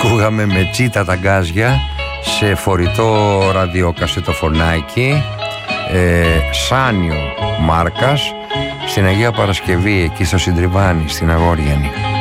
Ακούγαμε με Τσίτα τα γκάζια σε φορητό ραδιοκασετοφωνάκι Σάνιο μάρκας στην Αγία Παρασκευή, εκεί στο Συντριβάνι, στην Αγόριανη.